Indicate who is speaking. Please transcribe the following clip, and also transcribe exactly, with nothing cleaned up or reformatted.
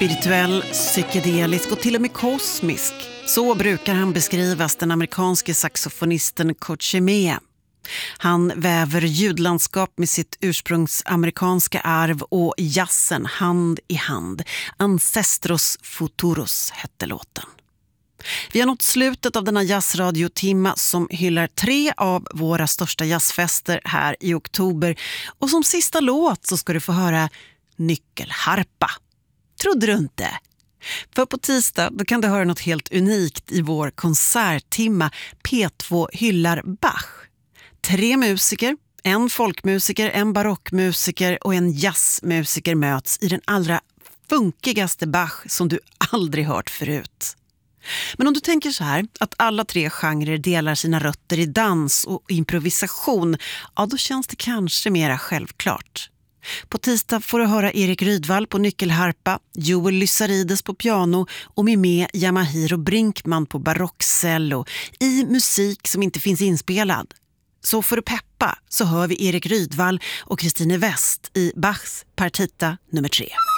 Speaker 1: Spirituell, psykedelisk och till och med kosmisk. Så brukar han beskrivas, den amerikanske saxofonisten Kurt Chemea. Han väver ljudlandskap med sitt ursprungsamerikanska arv och jazzen hand i hand. Ancestros Futuros hette låten. Vi har nått slutet av denna jazzradiotimma som hyllar tre av våra största jazzfester här i oktober. Och som sista låt så ska du få höra Nyckelharpa. Trodde du inte? För på tisdag då kan du höra något helt unikt i vår konserttimma. P två hyllar Bach. Tre musiker, en folkmusiker, en barockmusiker och en jazzmusiker möts i den allra funkigaste Bach som du aldrig hört förut. Men om du tänker så här, att alla tre genrer delar sina rötter i dans och improvisation, ja då känns det kanske mera självklart. På tisdag får du höra Erik Rydvall på nyckelharpa, Joel Lysarides på piano och Mimé Yamahiro Brinkman på barockcello i musik som inte finns inspelad. Så för att peppa så hör vi Erik Rydvall och Kristine West i Bachs partita nummer tre.